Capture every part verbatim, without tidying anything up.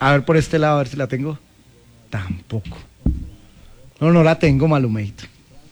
A ver por este lado, a ver si la tengo. Tampoco. No, no la tengo, Malumeito.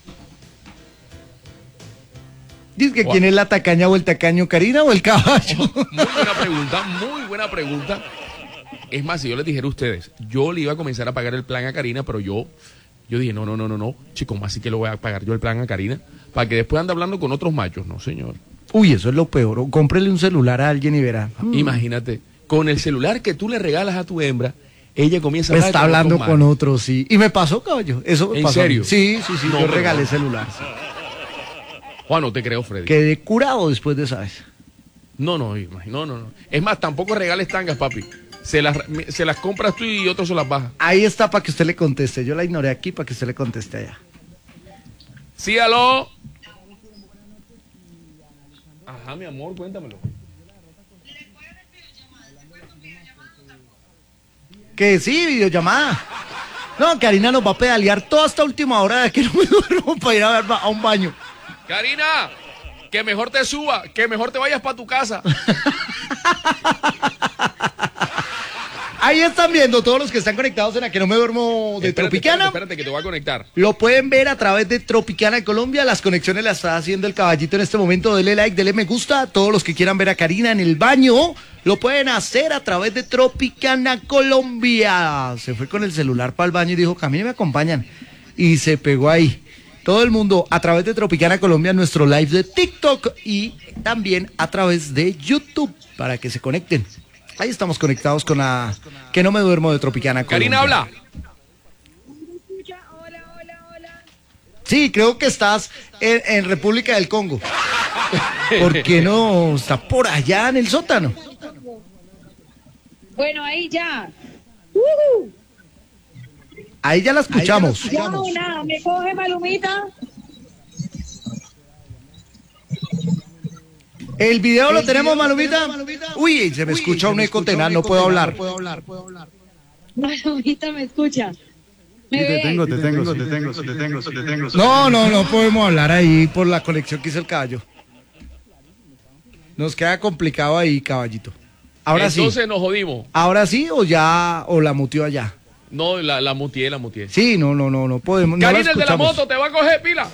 Dice que wow. ¿Quién es la tacaña o el tacaño, Karina o el caballo? Oh, muy buena pregunta, muy buena pregunta. Es más, si yo les dijera a ustedes, yo le iba a comenzar a pagar el plan a Karina, pero yo, yo dije, no, no, no, no, no, chicos, más así que lo voy a pagar yo el plan a Karina, para que después ande hablando con otros machos, no, señor. Uy, eso es lo peor. Cómprele un celular a alguien y verá. Mm. Imagínate, con el celular que tú le regalas a tu hembra, ella comienza a hablar Está con hablando otro con otros, sí. Y me pasó, caballo. Eso me ¿En pasó. serio? Sí, sí, sí. No, yo no, regalé no. celular. Sí. Juan, no te creo, Freddy. Quedé curado después de esa vez. No, no, no, no, no. Es más, tampoco regales tangas, papi. Se las, se las compras tú y otro se las baja. Ahí está para que usted le conteste. Yo la ignoré aquí para que usted le conteste allá. Sí, aló. Ajá, mi amor, cuéntamelo. Que sí, videollamada. No, Karina nos va a pedalear toda esta última hora de que no me duermo para ir a, ver, a un baño. Karina, que mejor te suba, que mejor te vayas para tu casa. Ahí están viendo todos los que están conectados en la que no me duermo de espérate, Tropicana. Espérate, espérate, que te voy a conectar. Lo pueden ver a través de Tropicana de Colombia. Las conexiones las está haciendo el caballito en este momento. Dele like, dele me gusta. Todos los que quieran ver a Karina en el baño lo pueden hacer a través de Tropicana Colombia. Se fue con el celular para el baño y dijo, que a mí me acompañan. Y se pegó ahí. Todo el mundo a través de Tropicana Colombia, nuestro live de TikTok y también a través de YouTube para que se conecten. Ahí estamos conectados con la que no me duermo de Tropicana Colombia. Karina, habla. Hola, hola, hola. Sí, creo que estás en, en República del Congo. ¿Por qué no está por allá en el sótano? Bueno, ahí ya. Uh-huh. Ahí ya la escuchamos. Ya no, nada, me coge Malumita. El video lo tenemos, Malumita. Uy, se me escucha un eco tenaz, no puedo hablar. Malumita me escucha. ¿Me Sí, te ve? tengo, te tengo, te tengo, te tengo, te tengo. No, no, no podemos hablar ahí por la conexión que hizo el caballo. Nos queda complicado ahí, caballito. Ahora sí. Entonces nos jodimos. Ahora sí o ya, o la mutió allá. No, la, la mutié, la mutié. Sí, no, no, no, no podemos. No la Karina, el de la escuchamos. moto, te va a coger pila.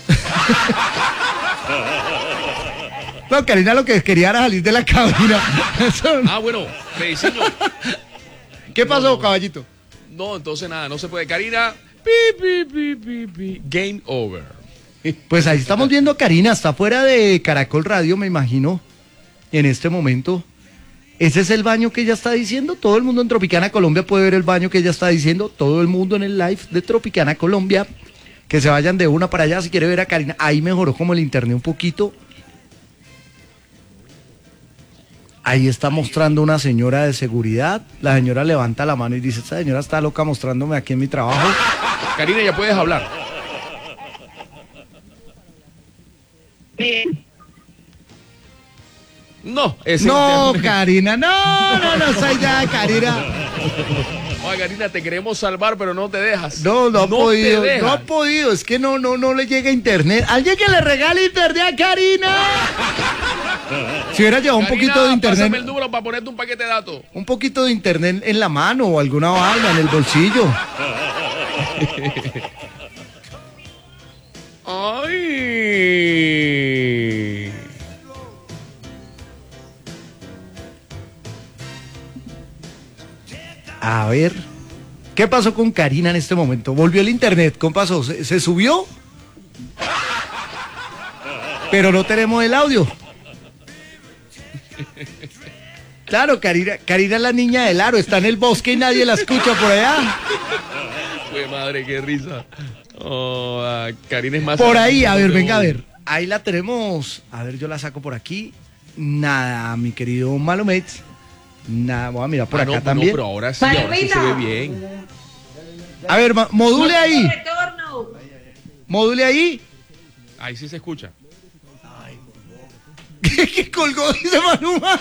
No, Karina lo que quería era salir de la cabina. Eso no. Ah, bueno, me diseño. ¿Qué pasó, no, no. caballito? No, entonces nada, no se puede. Karina, pi, pi, pi, pi, pi. Game over. Pues ahí estamos viendo a Karina, está fuera de Caracol Radio, me imagino, en este momento. Ese es el baño que ella está diciendo. Todo el mundo en Tropicana Colombia puede ver el baño que ella está diciendo. Todo el mundo en el live de Tropicana Colombia. Que se vayan de una para allá si quiere ver a Karina. Ahí mejoró como el internet un poquito. Ahí está mostrando una señora de seguridad. La señora levanta la mano y dice, esta señora está loca mostrándome aquí en mi trabajo. Karina, ya puedes hablar. No, ese No, internet. Karina, no, no, no, soy ya, Karina. Oye, Karina, te queremos salvar, pero no te dejas. No, no ha te podido, dejas. no ha podido, es que no, no, no le llega internet. Alguien que le regale internet a Karina. Si hubiera llevado un Karina, poquito de pásame internet, el número para ponerte un paquete de datos. un poquito de internet en la mano o alguna vaina en el bolsillo. Ay. A ver, ¿qué pasó con Karina en este momento? Volvió el internet, ¿cómo pasó? ¿Se, se subió? Pero no tenemos el audio. Claro, Karina, Karina es la niña del aro, está en el bosque y nadie la escucha por allá. Fue madre, qué risa. Oh, ah, Karina es más. Por ahí, a ver, venga a ver. Ahí la tenemos. A ver, yo la saco por aquí. Nada, mi querido Malumet. Nada, voy a mirar por Ah, acá no, también. No, pero ahora sí, ahora sí se ve bien. A ver, ma- module ahí. Retorno. Module ahí. Ahí sí se escucha. ¿Qué, qué colgó? Dice Maluma.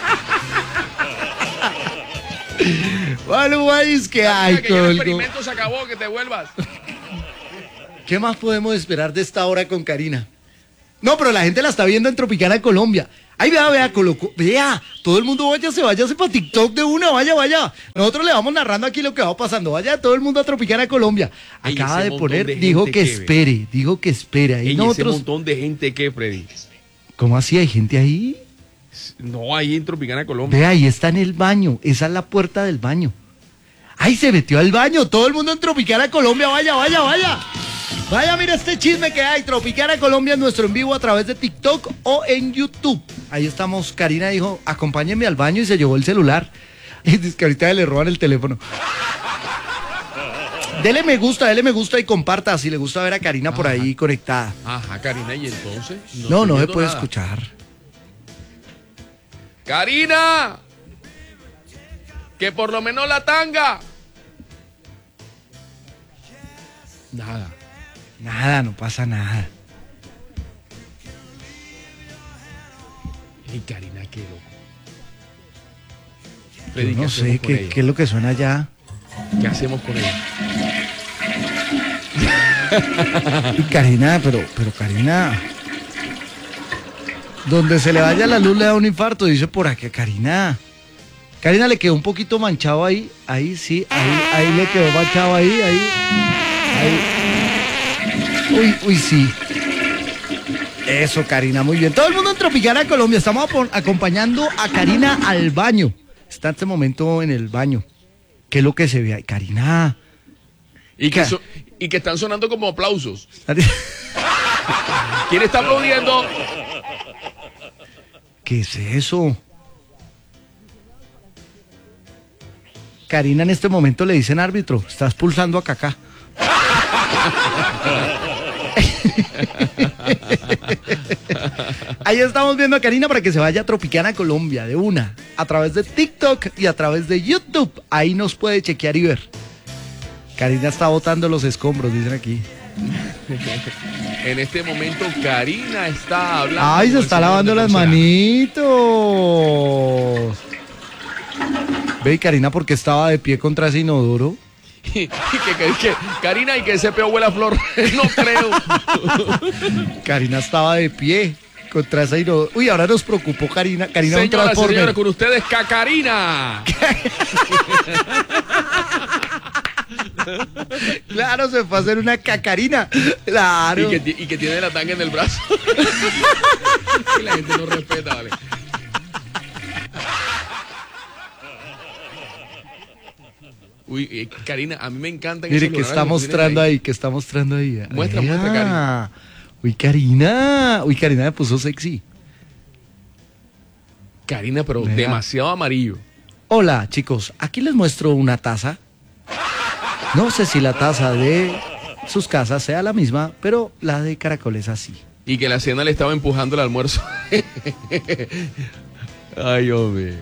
Maluma dice que ay, que ya el colgó. experimento se acabó, que te vuelvas. ¿Qué más podemos esperar de esta hora con Karina? No, pero la gente la está viendo en Tropicana Colombia. Ay, vea, vea, colocó, vea, todo el mundo vaya, se vaya para TikTok de una, vaya, vaya. Nosotros le vamos narrando aquí lo que va pasando. Vaya todo el mundo a Tropicana Colombia. Ay, Acaba ese de montón poner, de dijo gente que que ve. espere, dijo que espere. Ahí Ey, ese nosotros, montón de gente que, Freddy. ¿cómo así? ¿Hay gente ahí? No, ahí en Tropicana Colombia. Vea, ahí está en el baño, esa es la puerta del baño. Ay, se metió al baño, todo el mundo en Tropicana Colombia, vaya, vaya, vaya. Vaya, mira este chisme que hay, Tropicana Colombia en nuestro en vivo a través de TikTok o en YouTube. Ahí estamos, Karina dijo, acompáñenme al baño y se llevó el celular. Y dice que ahorita le roban el teléfono. Dele me gusta, dele me gusta y comparta si le gusta ver a Karina por ahí conectada. Ajá, Karina, ¿y entonces? No, estoy no se viendo puede nada. escuchar. ¡Karina! ¡Que por lo menos la tanga! Nada. Nada, no pasa nada. Ey, Karina, qué loco. Yo Freddy, ¿qué no hacemos sé con qué, ella? qué es lo que suena allá. ¿Qué hacemos con ella? Y Karina, pero, pero Karina, donde se le vaya la luz le da un infarto, dice por aquí, Karina. Karina le quedó un poquito manchado ahí, ahí sí, ahí, ahí le quedó manchado ahí, ahí, ahí. Uy, uy, sí. Eso, Karina, muy bien. Todo el mundo en Tropicana Colombia, estamos apon- acompañando a Karina al baño. Está en este momento en el baño. ¿Qué es lo que se ve ahí? Karina. Y que, ¿Qué? so- y que están sonando como aplausos. ¿Quién está aplaudiendo? ¿Qué es eso? Karina en este momento le dicen árbitro, estás pulsando a Kaká. Ahí estamos viendo a Karina para que se vaya a Tropicana Colombia de una, a través de TikTok y a través de YouTube. Ahí nos puede chequear y ver. Karina está botando los escombros, dicen aquí. En este momento, Karina está hablando. Ay, se con el está señor lavando de las porcelana. manitos. Ve, y Karina, porque estaba de pie contra ese inodoro. Y que, que- que- Karina, y que ese peo huele a flor. No creo. Karina estaba de pie contra ese inodoro. Uy, ahora nos preocupó Karina. Karina, un Señoras y transformer. señores, con ustedes, Cacarina. Claro, se fue a hacer una cacarina. Claro. Y que, ti- y que tiene la tanga en el brazo. Y la gente no respeta, vale. Uy, eh, Karina, a mí me encantan Mire, esos que lugares está donde mostrando tienes ahí, que está mostrando ahí. Muestra, Ay, muestra, Karina. Uy, Karina. Uy, Karina me puso sexy. Karina, pero Vea. demasiado amarillo. Hola, chicos. Aquí les muestro una taza. No sé si la taza de sus casas sea la misma, pero la de Caracol es así. Y que la cena le estaba empujando el almuerzo. Ay, hombre.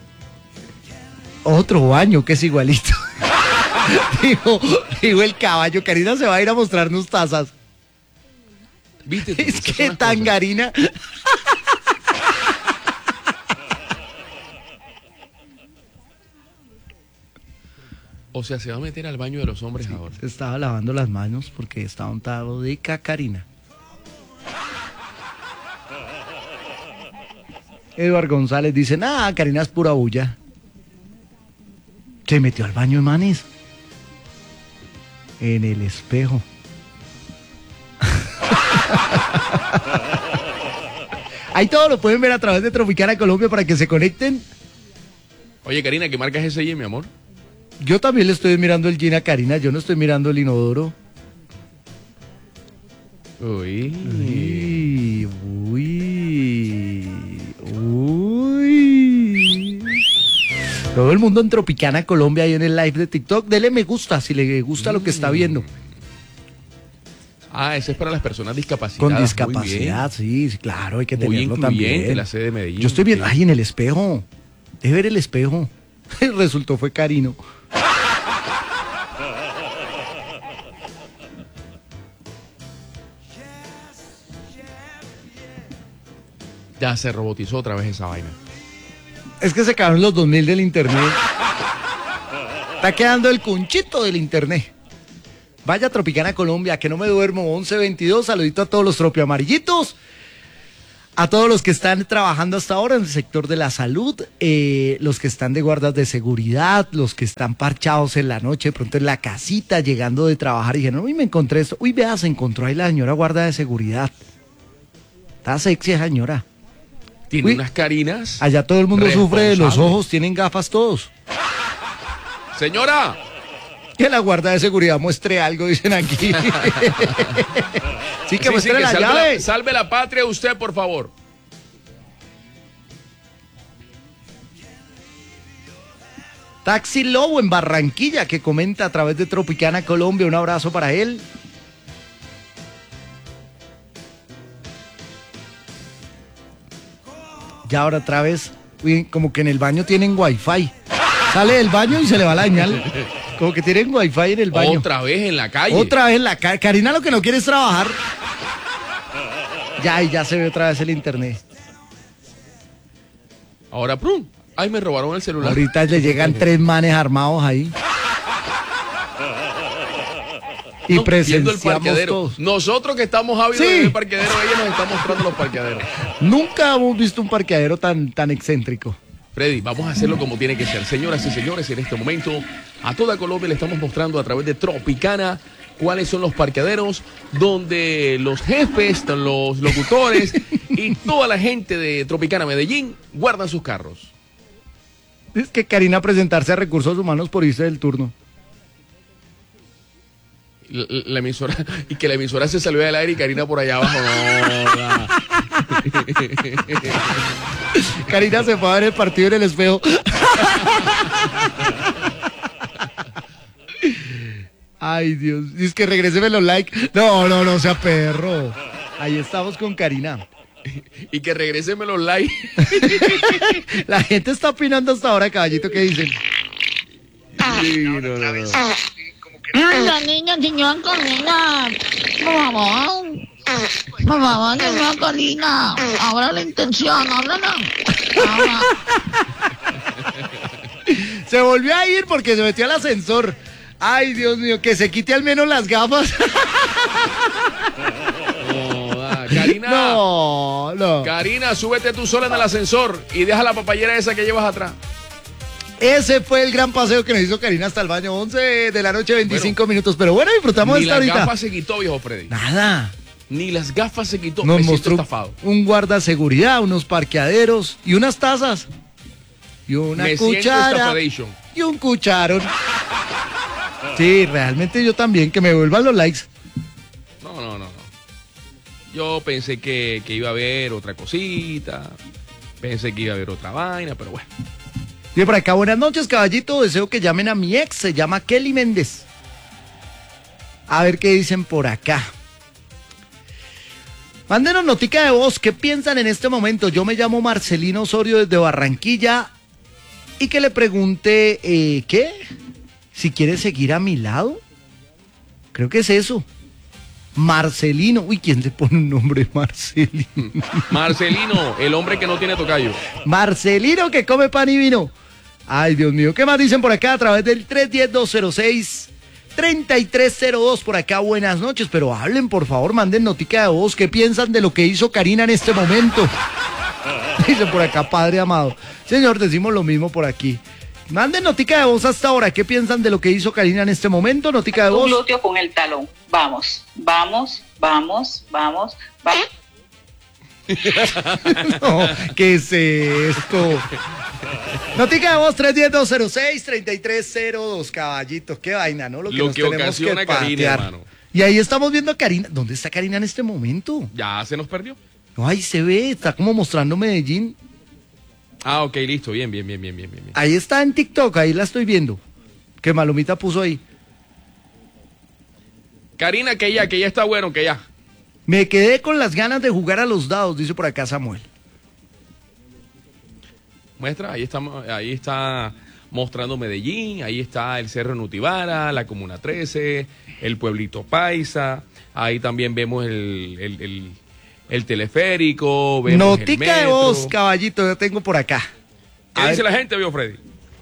Otro baño que es igualito. dijo, dijo el caballo. Karina se va a ir a mostrarnos tazas. ¿Viste tú? Es Esas son que las cosas. tangarina. O sea, se va a meter al baño de los hombres ahora. Se estaba lavando las manos porque estaba untado de cacarina. Eduard González dice, nah, Karina es pura bulla. Se metió al baño de manes. En el espejo. Ahí todo lo pueden ver a través de Tropicana Colombia para que se conecten. Oye, Karina, ¿qué marca es ese jean, mi amor? Yo también le estoy mirando el jean a Karina, yo no estoy mirando el inodoro. Uy. Uy, uy, uy. Todo el mundo en Tropicana Colombia y en el live de TikTok, dele me gusta si le gusta lo que está viendo. Ah, ese es para las personas discapacitadas. Con Muy discapacidad, sí, sí, claro, hay que bien. Muy tenerlo incluyente también. la sede de Medellín. Yo estoy viendo, Sí. ay, en el espejo. Debe ver el espejo. El resultado fue Karino. Ya se robotizó otra vez esa vaina. Es que se acabaron los dos mil del internet. Está quedando el cunchito del internet. Vaya Tropicana Colombia, que no me duermo, once veintidós, saludito a todos los tropiamarillitos. A todos los que están trabajando hasta ahora en el sector de la salud, eh, los que están de guardas de seguridad, los que están parchados en la noche, de pronto en la casita, llegando de trabajar y dijeron, uy, me encontré esto. Uy, vea, se encontró ahí la señora guarda de seguridad. Está sexy esa señora. Tiene Uy, unas carinas. Allá todo el mundo sufre de los responsables. ojos, tienen gafas todos. Señora, Que la guarda de seguridad muestre algo, dicen aquí. Sí, que sí, muestre sí, que la salve, llave. la, salve la patria usted, por favor. Taxi Lobo en Barranquilla, que comenta a través de Tropicana Colombia. Un abrazo para él. Ya ahora otra vez, uy, como que en el baño tienen wifi. Sale del baño y se le va la señal. Como que tienen wifi en el baño. Otra vez en la calle. Otra vez en la calle. Karina lo que no quiere es trabajar. Ya, y ya se ve otra vez el internet. Ahora, prum. Ay, me robaron el celular. Ahorita le llegan tres manes armados ahí. Y No, viendo el presenciamos parqueadero. todos. Nosotros que estamos ávidos Sí. de ver parqueadero, ella nos está mostrando los parqueaderos. Nunca hemos visto un parqueadero tan, tan excéntrico. Freddy, vamos a hacerlo como tiene que ser. Señoras y señores, en este momento a toda Colombia le estamos mostrando a través de Tropicana cuáles son los parqueaderos donde los jefes, los locutores y toda la gente de Tropicana Medellín guardan sus carros. Es que Karina presentarse a Recursos Humanos por irse del turno. La, la emisora, y que la emisora se salió del aire y Karina por allá abajo. No, no. Karina se fue a ver el partido en el espejo. Ay, Dios. Es que regréseme los likes. No, no, no, sea perro. Ahí estamos con Karina. Y que regréseme los likes. La gente está opinando hasta ahora, caballito, ¿qué dicen? Sí, no, no, no. Ay, la niña, señora Carolina. Por favor. Por favor, señora Carolina. Ahora la intención, háblala. Ahora. Se volvió a ir porque se metió al ascensor. Ay, Dios mío, que se quite al menos las gafas. No, da. Karina, No, no. Karina, súbete tú sola en el ascensor y deja la papayera esa que llevas atrás. Ese fue el gran paseo que nos hizo Karina hasta el baño. once de la noche, veinticinco Bueno, minutos. Pero bueno, disfrutamos Ni esta las ahorita. gafas se quitó, viejo Freddy. Nada. Ni las gafas se quitó. Nos Me siento mostró estafado. un guarda seguridad, unos parqueaderos y unas tazas. Y una Me siento cuchara. estafadation. Y un cucharón. Sí, realmente yo también, que me vuelvan los likes. No, no, no, no. Yo pensé que, que iba a haber otra cosita. Pensé que iba a haber otra vaina, pero bueno. Y por acá, buenas noches, caballito. Deseo que llamen a mi ex, se llama Kelly Méndez. A ver qué dicen por acá. Mándenos notica de voz, ¿qué piensan en este momento? Yo me llamo Marcelino Osorio desde Barranquilla y que le pregunte, eh, ¿qué? Si quiere seguir a mi lado. Creo que es eso. Marcelino. Uy, ¿quién le pone un nombre Marcelino? Marcelino, el hombre que no tiene tocayo. Marcelino que come pan y vino. Ay, Dios mío, ¿qué más dicen por acá a través del tres uno cero, dos cero seis, tres tres cero dos? Por acá, buenas noches, pero hablen, por favor, manden notica de voz. ¿Qué piensan de lo que hizo Karina en este momento? Dicen por acá, padre amado. Señor, decimos lo mismo por aquí. Manden notica de voz hasta ahora. ¿Qué piensan de lo que hizo Karina en este momento? Notica de Tu voz. glúteo con el talón. Vamos, vamos, vamos, vamos, vamos. No, ¿qué es esto? Notica de voz tres uno cero, dos cero seis, tres tres cero dos, caballitos, qué vaina, ¿no? Lo nos que tenemos ocasiona Karina, patear. hermano. Y ahí estamos viendo a Karina. ¿Dónde está Karina en este momento? Ya se nos perdió. No, ahí se ve, está como mostrando Medellín. Ah, ok, listo. Bien, bien, bien, bien, bien, bien. Ahí está en TikTok, ahí la estoy viendo. Que Malumita puso ahí. Karina, que ya, que ya está bueno, que ya. Me quedé con las ganas de jugar a los dados, dice por acá Samuel. Muestra, ahí está, ahí está mostrando Medellín, ahí está el Cerro Nutibara, la Comuna trece, el Pueblito Paisa, ahí también vemos el, el, el, el teleférico, vemos el Notica de metro. voz, caballito, yo tengo por acá. ¿Qué A dice ver. la gente, vio Freddy?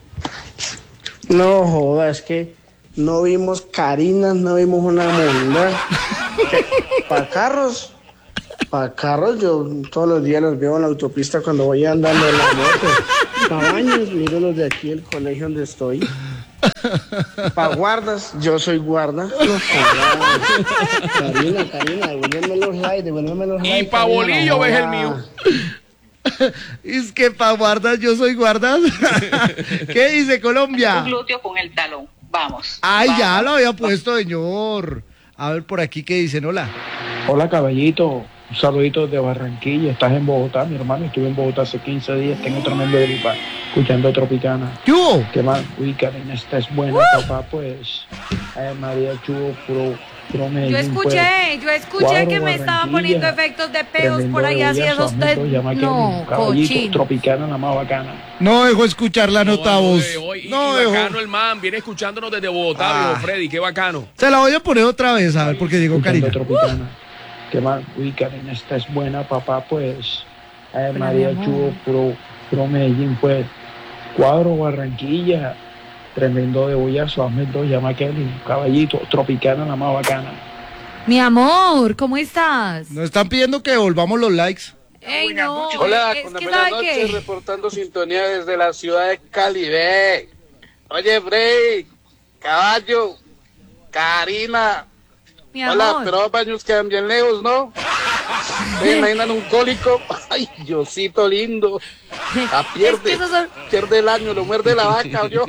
No joda, es que no vimos Karina, no vimos una monda. Para carros, Para carros, yo todos los días los veo en la autopista cuando voy andando en la moto. Cabaños, miro los de aquí, el colegio donde estoy. Para guardas, yo soy guarda. No, Karina, Karina, devuélveme los likes, devuélveme los likes. Y pa' Karina, bolillo no ves el jodas. mío. Es que pa' guardas, yo soy guardas. ¿Qué dice Colombia? Un glúteo con el talón. Vamos. Ay, vamos. ya lo había puesto, señor. A ver por aquí qué dicen, hola. Hola caballito, un saludito de Barranquilla, estás en Bogotá, mi hermano, estuve en Bogotá hace quince días, tengo tremendo gripa, escuchando Tropicana. ¿Qué hubo? ¿Qué más? Uy, Karina, esta es buena, papá, pues. Ay, María Chubo, pro, pro Medellín, Yo escuché, yo escuché Cuadro, que me estaban Barranquilla, poniendo efectos de peos tremendo por ahí, de así Villa esos Suárez, de... llama que No, caballito, cochino. Tropicana, la más bacana. No dejó escuchar la nota No, voz. no, y, No y dejó. bacano el man, viene escuchándonos desde Bogotá, Ah. viejo Freddy, qué bacano. Se la voy a poner otra vez, a ver, porque llegó Escuchando Karina. Tropicana. ¿Qué más? Uy, Karina, esta es buena, papá, pues. Ay, Hola, María mi amor. Chubo, pro, pro Medellín, pues. Cuadro, Barranquilla, tremendo de bollazo, hazme dos, llama Kelly, caballito, Tropicana, la más bacana. Mi amor, ¿cómo estás? Nos están pidiendo que devolvamos los likes. Ey, no, Hola, es con que buenas ¿sabe noches, qué? reportando sintonía desde la ciudad de Cali. Ve. Oye, Frey, caballo, Karina. Mi Hola, amor. pero los baños quedan bien lejos, ¿no? ¿Se imaginan un cólico? Ay, Diosito lindo. La Es que pierde, esos son- pierde el año, lo muerde la vaca, yo.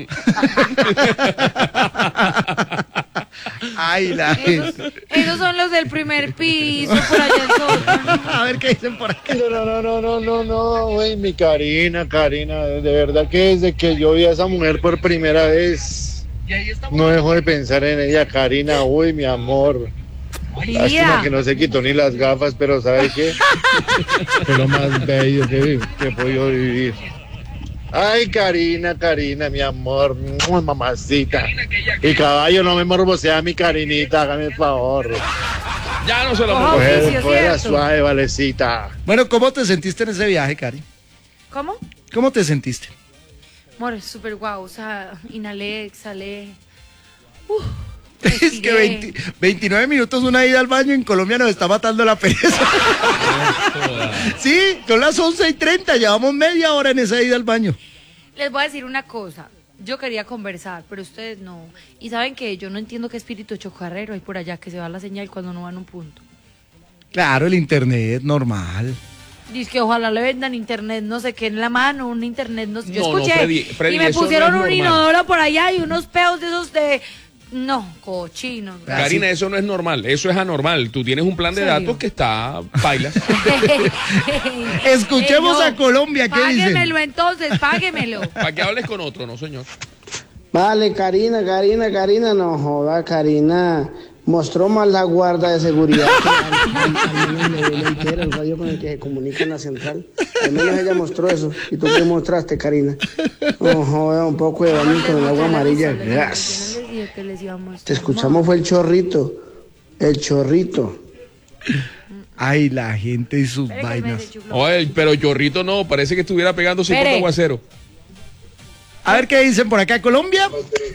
Ay, la Esos, esos son los del primer piso, por allá en sótano. A ver qué dicen por acá. No, no, no, no, no, no, güey, mi Karina, Karina, de verdad que desde que yo vi a esa mujer por primera vez, no dejo de pensar en ella, Karina, uy, mi amor. Lástima Vida. que no se quitó ni las gafas, pero ¿sabe qué? Fue lo más bello que, que he podido vivir. Ay, Karina, Karina, mi amor, ¡mua, mamacita! Y caballo, no me morbosea mi Karinita, hágame el favor. Ya no se lo Ojo, pongo. sí, sí, Coger, es coger cierto. suave, valecita. Bueno, ¿cómo te sentiste en ese viaje, Cari? ¿Cómo? ¿Cómo te sentiste? Amor, súper guau, o sea, inhalé, exhalé. Es que veinte, veintinueve minutos una ida al baño en Colombia nos está matando la pereza. Sí, son las once y treinta, llevamos media hora en esa ida al baño. Les voy a decir una cosa. Yo quería conversar, pero ustedes no. Y saben que yo no entiendo qué espíritu chocarrero hay por allá que se va la señal cuando no va en un punto. Claro, el internet, normal. Dice que ojalá le vendan internet, no sé qué en la mano, un internet, no sé. Yo No, no, escuché. Freddy, Freddy, y me eso no pusieron es un normal. inodoro por allá y unos peos de esos de. No, cochinos. Karina, eso no es normal, eso es anormal. Tú tienes un plan de ¿Serio? datos que está bailas. Escuchemos Ey, no. a Colombia, ¿qué dicen? Páguemelo entonces, páguemelo. Para que hables con otro, no señor. Vale, Karina, Karina, Karina, no joda, Karina. Mostró más la guarda de seguridad que al, al, al menos le- le entera, el radio con el que se comunica en la central. Al menos ella mostró eso. ¿Y tú qué mostraste, Karina? No joda, un poco de baño con el agua amarilla. Gas. Yo no les dije que les iba a mostrar. Te escuchamos fue el chorrito. El chorrito. Ay, la gente y sus Espere que me vainas. deschufló. Oye, pero Chorrito no, parece que estuviera pegando cincuenta Espere. aguaceros. A ver qué dicen por acá, Colombia.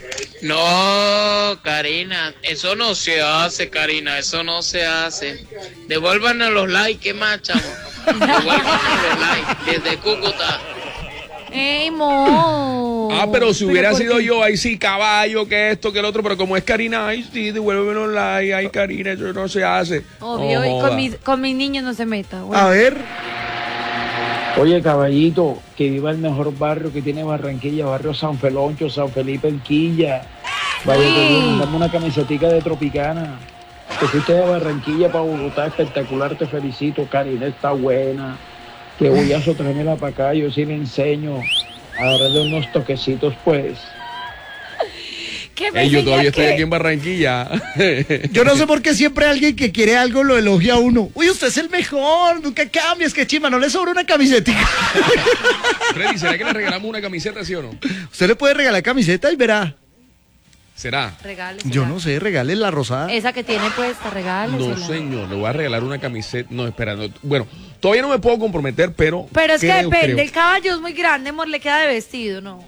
No, Karina, eso no se hace, Karina, eso no se hace. Devuélvanos los likes, ¿qué más, chamo? Devuélvanos los likes desde Cúcuta. ¡Ey, mo! Ah, pero si hubiera ¿por sido qué? yo, ahí sí, caballo, que esto, que el otro, pero como es Karina, ay sí, devuélveme los likes, ay Karina, eso no se hace. Obvio, No y joda. con mis, con mis niños no se meta. Bueno. A ver. Oye, caballito, que viva el mejor barrio que tiene Barranquilla, barrio San Feloncho, San Felipe, El Quilla. Vaya, Sí. que bien, dame una camisetica de Tropicana. Te fuiste de Barranquilla para Bogotá, espectacular, te felicito. Karina está buena. Que bollazo, tráemela para acá, yo sí le enseño a darle unos toquecitos, pues. ¿Qué me Ey, yo enseña todavía estoy qué? aquí en Barranquilla. Yo no sé por qué siempre alguien que quiere algo lo elogia a uno. Uy, usted es el mejor, nunca cambies, que chima, no le sobra una camiseta. Freddy, ¿será que le regalamos una camiseta, sí o no? Usted le puede regalar camiseta y verá. ¿Será? Regálesela. Yo no sé, regale la rosada. Esa que tiene puesta, regálesela. No, señor, le voy a regalar una camiseta. No, espera, no. Bueno, todavía no me puedo comprometer, pero. Pero es que creo, depende, creo. el caballo es muy grande, amor, le queda de vestido, ¿no?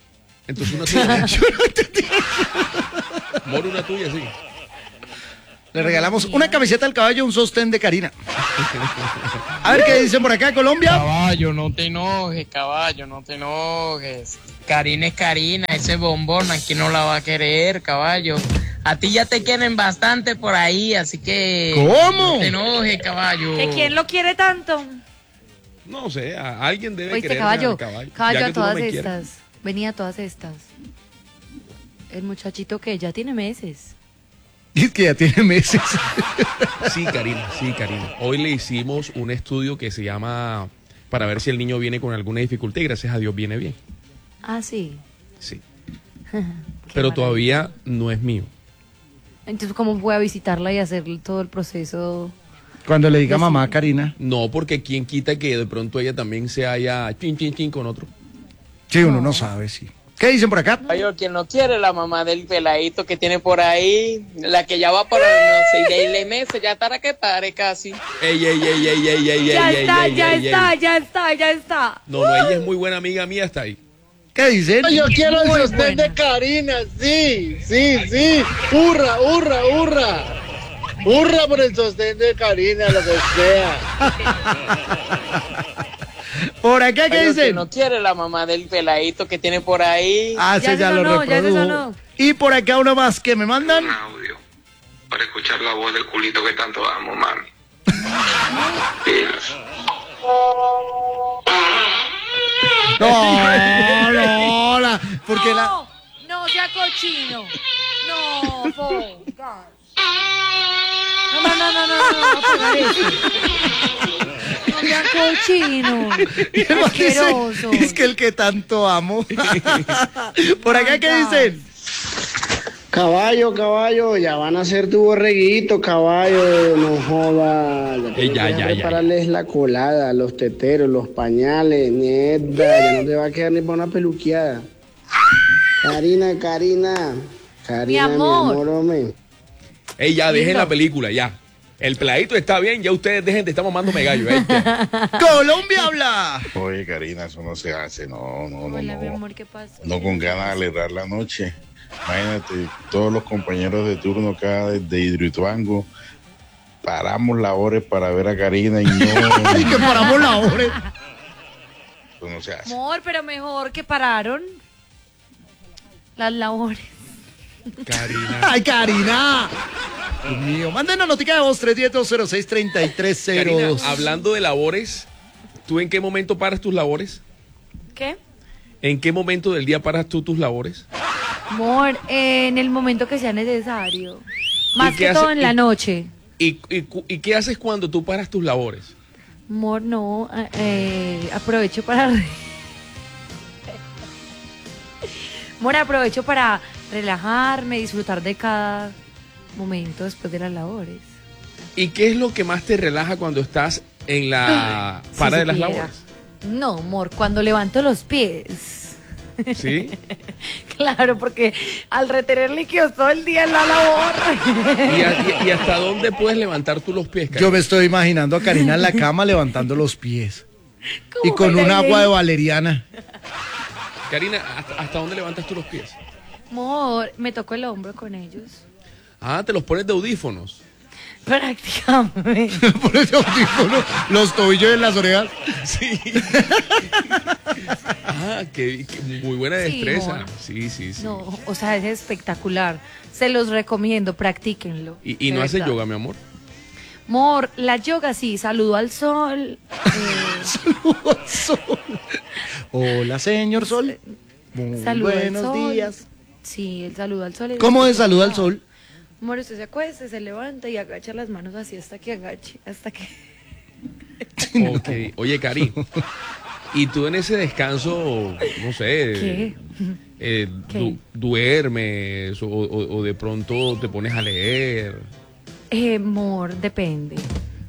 Entonces una tuya. Mor, una tuya, sí. Le regalamos una camiseta al caballo, un sostén de Karina. A ver qué dicen por acá, Colombia. Caballo, no te enojes, caballo, no te enojes. Karina es Karina, ese bombón, aquí no la va a querer, caballo. A ti ya te quieren bastante por ahí, así que... ¿Cómo? No te enojes, caballo. ¿Que quién lo quiere tanto? No sé, a alguien debe Oíste, querer caballo, al caballo. caballo, Ya a que tú no todas me estas. quieres. Venía a todas estas. El muchachito que ya tiene meses. Es que ya tiene meses. Sí, Karina, sí, Karina. Hoy le hicimos un estudio que se llama para ver si el niño viene con alguna dificultad y gracias a Dios viene bien. Ah, sí. Sí. Qué Pero maravilla. todavía no es mío. Entonces, ¿cómo voy a visitarla y hacer todo el proceso? Cuando le diga mamá a Karina. No, porque quién quita que de pronto ella también se haya chin, chin, chin con otro. Sí, uno no sabe, sí. ¿Qué dicen por acá? Caballo, quien no quiere la mamá del peladito que tiene por ahí, la que ya va para no sé, de seis meses, ya estará que pare casi. Ey, ey, ey, ey, ey, ey, Ya ey, está, ey, ya ey, está, ey. ya está, ya está. No, no, ella es muy buena amiga mía, hasta ahí. ¿Qué dicen? Yo quiero el Muy sostén buena. de Karina, sí, sí, sí. Hurra, hurra, hurra. Hurra por el sostén de Karina, lo que sea. Por acá, ¿qué Caballo, quien dicen? no quiere la mamá del peladito que tiene por ahí. Ah, Ya ese se ya lo sonó, ya se reprodujo. sonó. Y por acá uno más que me mandan. Un audio para escuchar la voz del culito que tanto amo, mami. Pilas. No, no, la, porque la... No, no sea cochino. No, ponga. No, no, no, no, no, no, no, ponga eso. No sea cochino. Y el man dice, Asqueroso. es que el que tanto amo. Por acá, ¿qué dicen? Caballo, caballo, ya van a hacer tu borreguito, caballo, no joda. Ya, Eh, ya, tienes que ya, ya, prepararles la colada, los teteros, los pañales, mierda, ya no te va a quedar ni para una peluqueada. Karina, Karina, Karina, mi amor. amor, hombre. Ey, ya, dejen Lindo. la película, ya. El peladito está bien, ya ustedes dejen de estar mamándome gallo, ¿eh? Colombia habla. Oye, Karina, eso no se hace, no, no, no, Hola, mi no. amor, ¿qué pasa? No con ganas de alegrar la noche. Imagínate, todos los compañeros de turno acá de, de Hidroituango paramos labores para ver a Karina y no, Y que paramos la hora. eso no se hace. Amor, pero mejor que pararon las labores. Karina. Ay, Karina. Dios mío, manden una notica de voz tres uno cero, cero seis, tres tres cero Karina, dos. hablando de labores, ¿tú en qué momento paras tus labores? ¿Qué? ¿En qué momento del día paras tú tus labores? Amor, eh, en el momento que sea necesario. Más qué que todo hace- en y- la noche. ¿Y, y, cu- y qué haces cuando tú paras tus labores? Amor, no, eh, eh, aprovecho para... Amor, aprovecho para relajarme, disfrutar de cada momento después de las labores. ¿Y qué es lo que más te relaja cuando estás en la Si para de las supiera. labores? No, amor, cuando levanto los pies. ¿Sí? Claro, porque al retener líquidos todo el día en la labor. ¿Y, a- y- y hasta dónde puedes levantar tú los pies, Karina? Yo me estoy imaginando a Karina en la cama levantando los pies. Y con un baila agua de bien. valeriana. Karina, ¿hasta, hasta dónde levantas tú los pies? Amor, me tocó el hombro con ellos. Ah, te los pones de audífonos. Prácticamente. Por ese audífono, los tobillos en las orejas. Sí. Ah, qué, qué muy buena Sí, destreza. amor. Sí, sí, sí. No, o sea, es espectacular. Se los recomiendo, practíquenlo. ¿Y, y de no hace verdad. yoga, mi amor? Amor, la yoga sí, saludo al sol. eh, Hola, señor Sol. Muy saludo al buenos sol. días. Sí, el saludo al sol. es ¿Cómo de espectacular. saluda al sol? Amor, usted se acuesta, se levanta y agacha las manos así hasta que agache, hasta que... Ok. Oye, Cari, ¿y tú en ese descanso, no sé, ¿Qué? eh, ¿Qué? du- duermes o, o- o de pronto te pones a leer? Eh, amor, depende.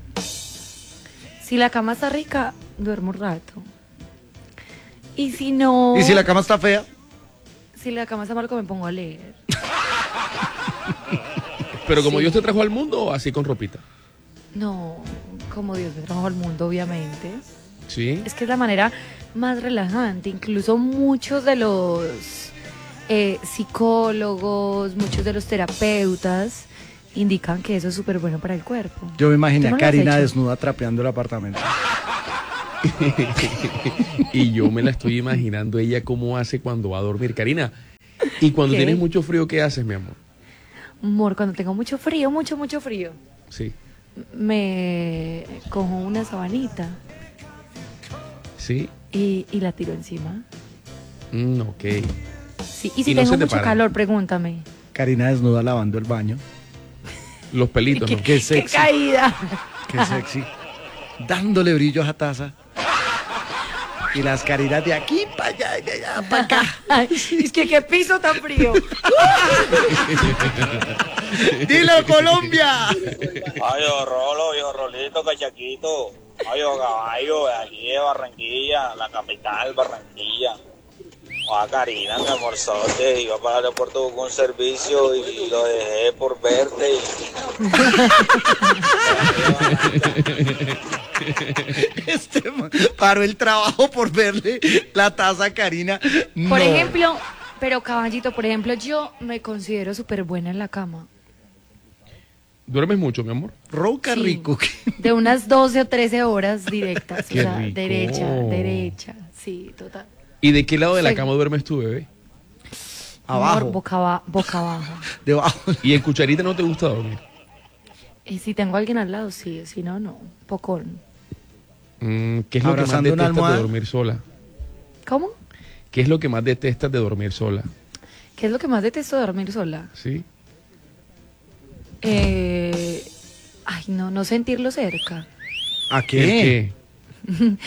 Si la cama está rica, duermo un rato. Y si no... ¿Y si la cama está fea? Si la cama está mal, me pongo a leer. Pero como Sí. Dios te trajo al mundo, o así con ropita. No, como Dios me trajo al mundo, obviamente. ¿Sí? Es que es la manera más relajante. Incluso muchos de los eh, psicólogos, muchos de los terapeutas indican que eso es súper bueno para el cuerpo. Yo me imaginé ¿Tú no a lo has Karina hecho? desnuda trapeando el apartamento. Y yo me la estoy imaginando ella cómo hace cuando va a dormir. Karina, y cuando ¿Qué? tienes mucho frío, ¿qué haces, mi amor? Amor, cuando tengo mucho frío, mucho, mucho frío, Sí, me cojo una sabanita sí, y, y la tiro encima. mm, ok. Sí, y si Y no tengo se te mucho para. calor, pregúntame. Karina desnuda lavando el baño. Los pelitos, ¿no? Qué ¡Qué sexy. caída! Qué sexy. Dándole brillo a esa taza. Y las Karinas de aquí para allá y de allá para acá. Ay, es que qué piso tan frío. ¡Dilo, Colombia! Ay, yo Rolo, yo Rolito, cachaquito. Ay, yo caballo, de aquí de Barranquilla, la capital, Barranquilla. Ay, Karina, mi amorzote, iba para el aeropuerto, busqué un servicio y lo dejé por verte. Este man paró el trabajo por verle la taza a Karina. No. Por ejemplo, pero caballito, por ejemplo, yo me considero súper buena en la cama. ¿Duermes mucho, mi amor? Ronca Sí. rico. De unas doce o trece horas directas. Qué o sea, rico. derecha, derecha. Sí, total. ¿Y de qué lado de la Sí. cama duermes tú, bebé? Abajo. Amor, boca, aba- boca abajo. Debajo. ¿Y en cucharita no te gusta dormir? Y si tengo a alguien al lado, sí. Si no, no. Pocón. Mm, ¿Qué es lo que más Abrazando una detestas de almohada. dormir sola? ¿Cómo? ¿Qué es lo que más detestas de dormir sola? ¿Qué es lo que más detesto de dormir sola? ¿Sí? Eh... Ay, no, no sentirlo cerca. ¿A ¿El qué? qué?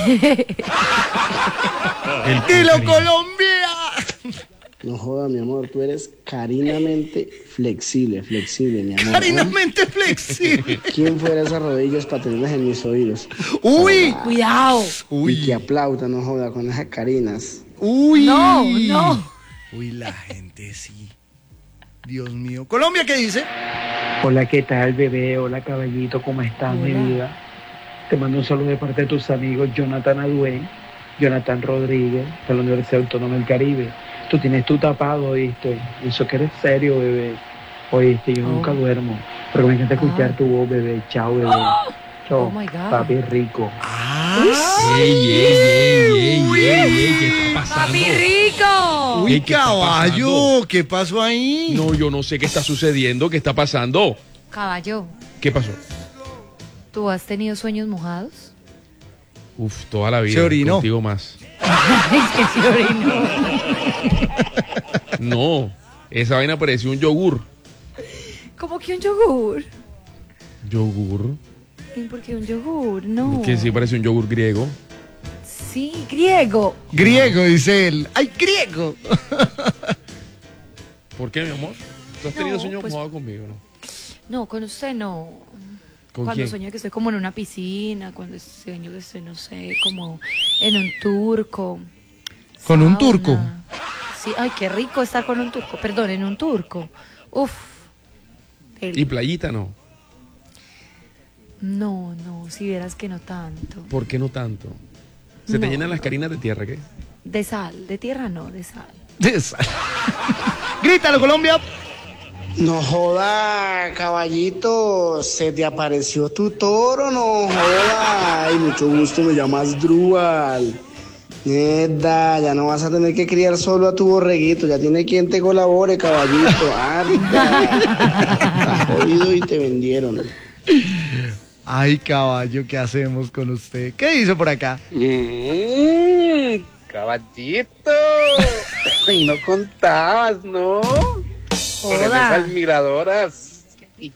El ¡Dilo, Karina. Colombia! No joda, mi amor, tú eres carinamente flexible, flexible, mi amor. ¿no? Carinamente flexible. ¿Quién fuera esas rodillas para tenerlas en mis oídos? ¡Uy! Cuidado. Y que aplauda, no joda, con esas carinas. ¡Uy! No, no. Uy, la gente sí. Dios mío. ¿Colombia qué dice? Hola, ¿qué tal, bebé? Hola, caballito, ¿cómo estás, mi Hola. vida? Te mando un saludo de parte de tus amigos Jonathan Aduen, Jonathan Rodríguez, de la Universidad Autónoma del Caribe. Tú tienes tu tapado, ¿oíste? Eso que eres serio, bebé. Oíste, yo Oh. nunca duermo, pero me encanta escuchar Ah. tu voz, bebé. Chao, bebé. Chao, Oh, my God. papi rico. ¡Ey, ey, ey, ey, ey, ey! ¿Qué está pasando? ¡Papi rico! ¡Uy, Ey, ¿qué está caballo! pasando? ¿Qué pasó ahí? No, yo no sé qué está sucediendo, qué está pasando. Caballo, ¿Qué pasó? ¿tú has tenido sueños mojados? Uf, toda la vida. Se orinó. Contigo más. Es que se orinó. No, esa vaina parecía un yogur. ¿Cómo que un yogur? ¿Yogur? ¿Y por qué un yogur? No. Que sí parece un yogur griego. Sí, griego. Griego, dice él. ¡Ay, griego! ¿Por qué, mi amor? ¿Tú has tenido No, sueños pues- mojados conmigo, no? No, con usted no. ¿Con Cuando quién? sueño que estoy como en una piscina, cuando sueño que estoy, no sé, como en un turco. ¿Con un sauna. turco? Sí, ay, qué rico estar con un turco. Perdón, en un turco. Uf. El- ¿Y playita no? No, no, si vieras que no tanto. ¿Por qué no tanto? ¿Se te No, llenan las no. carinas de tierra, qué? De sal, de tierra no, de sal. De esa. ¡Grítalo, Colombia! No joda, caballito, se te apareció tu toro, no joda. Ay, mucho gusto, me llamas Drúbal. Neta, ya no vas a tener que criar solo a tu borreguito, ya tiene quien te colabore, caballito. Arda. Estás jodido y te vendieron. Ay, caballo, ¿qué hacemos con usted? ¿Qué dice por acá? Mmm, caballito. Ay, no contabas, ¿no? Con Joda. esas miradoras.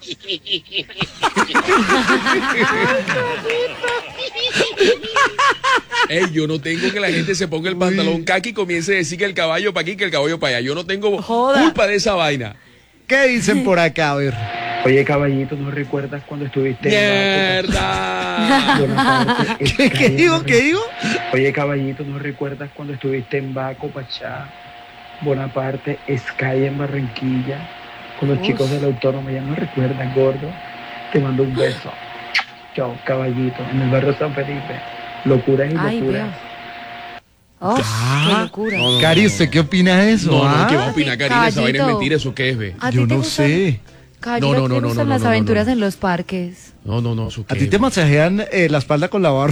Ey, yo no tengo que la gente se ponga el pantalón caqui y comience a decir que el caballo para aquí, que el caballo para allá. Yo no tengo Joda. culpa de esa vaina. ¿Qué dicen por acá? A ver. Oye, caballito, ¿no recuerdas cuando estuviste en ¡Mierda! Baco? Bonaparte, ¿Qué, qué digo? ¿Qué digo? Oye, caballito, ¿no recuerdas cuando estuviste en Baco, Pachá, Bonaparte, Sky en Barranquilla, con los Uf. chicos de la Autónoma? ¿Ya no recuerdas, gordo? Te mando un beso. Chao, caballito, en el barrio San Felipe. Locuras y Ay, locuras. veo. Oh, Ya. qué locura. No, no, Cari, no, ¿usted no. qué opina de eso? No, no, ah? ¿qué va a opinar, Karina? Esa vaina es Caballito. mentira, ¿eso qué es, ve? ¿A Yo ti te no gustan- sé. Caballo, No, ¿a no, ti no, te no, gustan no, las no, no, aventuras no. en los parques? No, no, no. ¿eso ¿A qué? ti te masajean eh, la espalda con la barba?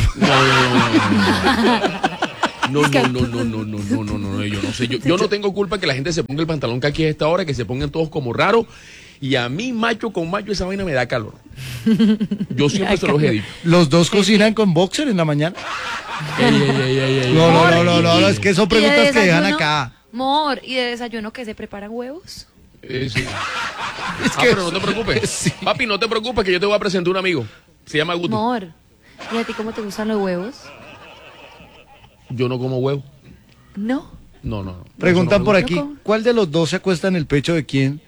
No, no, no, no, no, no, no, no, no, no, no, yo no sé. Yo, yo no tengo culpa que la gente se ponga el pantalón que aquí a esta hora, que se pongan todos como raros. Y a mí, macho con macho, esa vaina me da calor. Yo siempre se los he dicho. ¿Los dos cocinan con boxer en la mañana? Ey, ey, ey, ey, ey. No, no, no, no, no, no, es que son ¿Y de preguntas que dejan desayuno? acá. Mor, ¿y de desayuno que se preparan huevos? Eh, sí. Ah, pero no te preocupes. Papi, no te preocupes que yo te voy a presentar un amigo. Se llama Guti. Mor, ¿y a ti cómo te gustan los huevos? Yo no como huevo. No. No, no, no. Preguntan Eso no por me aquí, ¿cómo? ¿cuál de los dos se acuesta en el pecho de quién?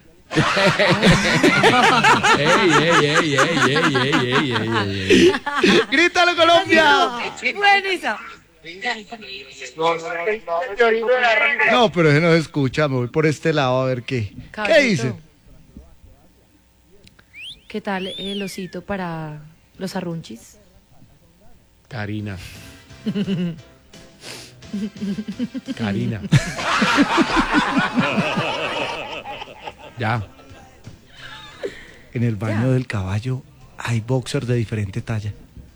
ey, ey, ey, ey, ey, ey, ey, ey, ey. ¡Grítalo, Colombia! Buenísimo. No, pero ese no se escucha, me voy por este lado a ver qué. ¿Qué Caballito, dicen? ¿Qué tal el osito para los arrunchis? Karina. Karina. Ya. En el baño del caballo hay boxers de diferente talla.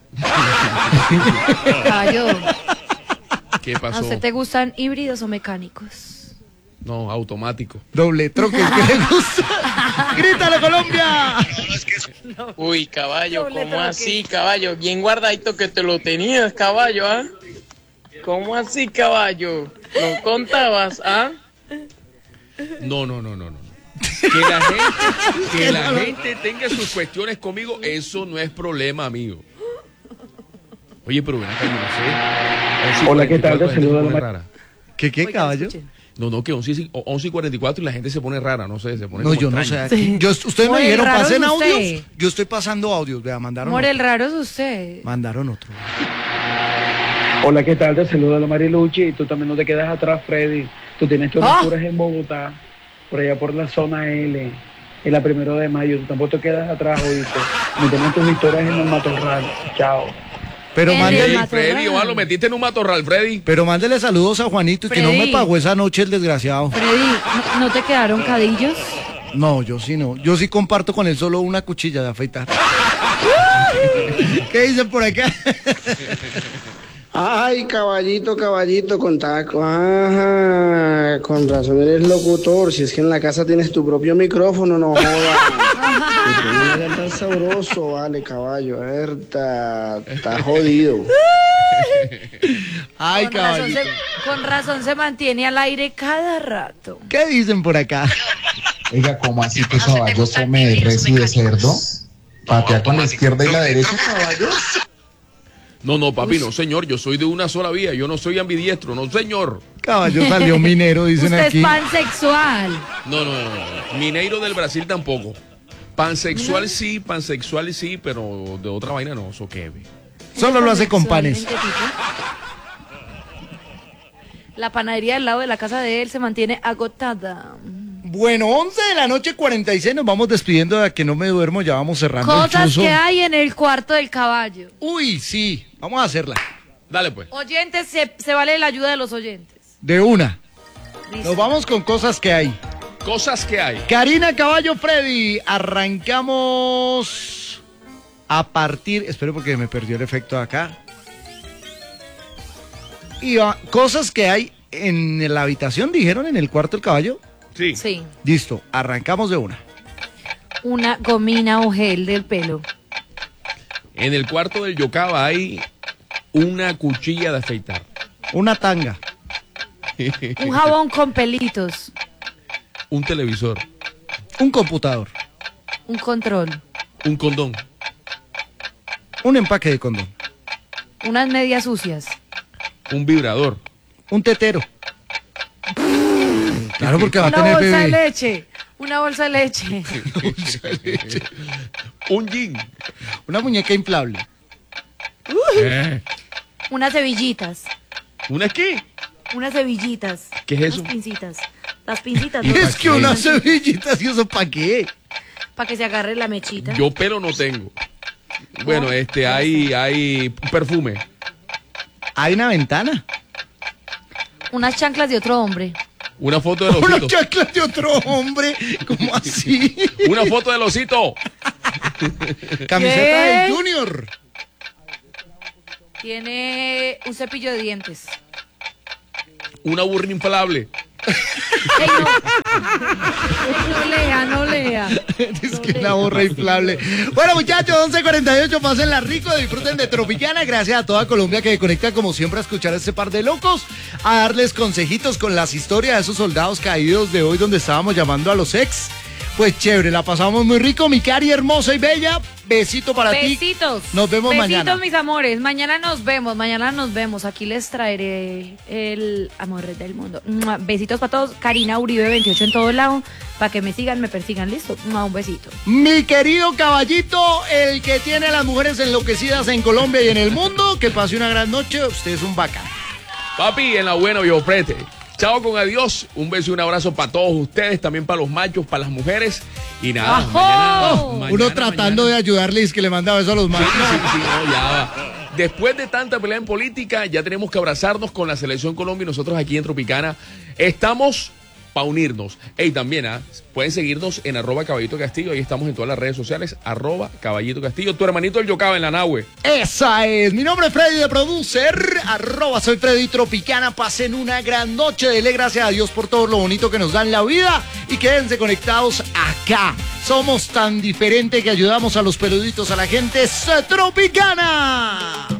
Caballo, ¿Qué ¿a pasó? usted te gustan híbridos o mecánicos? No, automático. Doble troque, ¿qué le gusta? ¡Grítalo, Colombia! Uy, caballo, Doble ¿cómo troque. así, caballo? Bien guardadito que te lo tenías, caballo, ¿ah? ¿Cómo así, caballo? ¿No contabas, ah? No, no, no, no, no. Que la gente, que la gente tenga sus cuestiones conmigo, eso no es problema, amigo. Oye, pero ven acá, yo no sé. Hola, ¿qué tal? once y cuarenta y cuatro, la Te gente saludo se a la pone ma- rara. ¿Qué, qué, Oigan, caballo? escuchen. No, no, que once y cuarenta y cuatro y la gente se pone rara, no sé, se pone No, como yo no sé. extraña. aquí- Yo, ustedes me More, dijeron, raro es pasen usted. audios. Yo estoy pasando audios, vea, mandaron Mor, el otro. raro es usted. Mandaron otro. Hola, ¿qué tal? Te saluda la Mariluchi y tú también no te quedas atrás, Freddy. Tú tienes tus Ah. aventuras en Bogotá, por allá por la zona L, en la primero de mayo. Tú tampoco te quedas atrás, oíste. Me tienes tus historias en el matorral. Chao. Pero En el mándele, Ey, matorral. Freddy, ojalá lo metiste en un matorral, Freddy. pero mándele saludos a Juanito, y que no me Freddy. pagó esa noche el desgraciado. Freddy, ¿no, no te quedaron cadillos? No, yo sí no. Yo sí comparto con él solo una cuchilla de afeitar. ¿Qué dicen por acá? Ay, caballito, caballito, con taco. Ajá, con razón eres locutor. Si es que en la casa tienes tu propio micrófono, no jodas. Y tú no eres tan sabroso, vale, caballo. Está, está jodido. Ay, Con razón, caballito. se, con razón se mantiene al aire cada rato. ¿Qué dicen por acá? Oiga, ¿cómo así que caballo come de res y de cerdo? ¿Patea con la izquierda y la derecha, caballo? No, no, papi, no, señor, yo soy de una sola vía, yo no soy ambidiestro, no, señor. Caballo salió minero, dicen Usted aquí. es pansexual. No, no, no, no. Mineiro del Brasil tampoco. Pansexual sí, pansexual sí, pero de otra vaina no, eso qué. ve. Solo lo hace con panes. ¿En qué tipo? La panadería al lado de la casa de él se mantiene agotada. Bueno, once de la noche, cuarenta y seis, nos vamos despidiendo de que no me duermo, ya vamos cerrando el Cosas chuzo. que hay en el cuarto del caballo. Uy, sí, vamos a hacerla. Dale pues. Oyentes, se, se vale la ayuda de los oyentes. De una. Listo. Nos vamos con cosas que hay. Cosas que hay. Karina, Caballo, Freddy, arrancamos a partir, espero porque me perdió el efecto de acá. Y va, cosas que hay en la habitación, dijeron, en el cuarto del caballo. Sí. Sí. Listo, arrancamos de una. Una gomina o gel del pelo. En el cuarto del Yocaba hay una cuchilla de afeitar. Una tanga. Un jabón con pelitos. Un televisor. Un computador. Un control. Un condón. Un empaque de condón. Unas medias sucias. Un vibrador. Un tetero. Claro, porque va a Una tener bolsa de bebé. leche. Una bolsa de leche. Un jean. Una muñeca inflable. Eh. Unas cebillitas. ¿Una qué? Unas cebillitas. ¿Qué es eso? Unas pincitas. Las pincitas. Y es que unas cebillitas, ¿y eso para qué? Para que se agarre la mechita. Yo pelo no tengo. Bueno, este, hay, hay perfume. Hay una ventana. Unas chanclas de otro hombre. Una foto del Una osito. chancla de otro hombre. ¿Cómo así? Una foto del osito. Camiseta ¿Qué? del Junior. Tiene un cepillo de dientes. Una burra inflable. Ey, no. No lea, no lea. Es que la borra inflable. Bueno, muchachos, once cuarenta y ocho, pásenla rico, disfruten de Tropicana. Gracias a toda Colombia que conecta como siempre a escuchar a este par de locos, a darles consejitos con las historias de esos soldados caídos de hoy donde estábamos llamando a los ex. Pues chévere, la pasamos muy rico, mi Cari hermosa y bella. Besito para ti. Besitos. Nos vemos Besitos, mañana. mis amores. Mañana nos vemos, mañana nos vemos. Aquí les traeré el amor del mundo. Mua. Besitos para todos. Karina Uribe veintiocho en todo lado. Para que me sigan, me persigan. ¿Listo? Mua, un besito. Mi querido caballito, el que tiene a las mujeres enloquecidas en Colombia y en el mundo, que pase una gran noche. Usted es un bacán. Papi, en la buena, viejo prete. Chao con adiós. Un beso y un abrazo para todos ustedes, también para los machos, para las mujeres. Y nada, ¡Ajo! mañana, Oh, mañana, uno tratando mañana. de ayudarle y es que le manda besos a los machos. Sí, sí, sí, no, ya va. Después de tanta pelea en política, ya tenemos que abrazarnos con la Selección Colombia y nosotros aquí en Tropicana estamos para unirnos. Ey, también, ¿ah? Pueden seguirnos en arroba Caballito Castillo, ahí estamos en todas las redes sociales, arroba Caballito Castillo. Tu hermanito el Yocaba en la nahue. Esa es, mi nombre es Freddy de Producer, arroba soy Freddy Tropicana, pasen una gran noche, dele gracias a Dios por todo lo bonito que nos da en la vida y quédense conectados acá. Somos tan diferentes que ayudamos a los peluditos, a la gente. ¡Es Tropicana!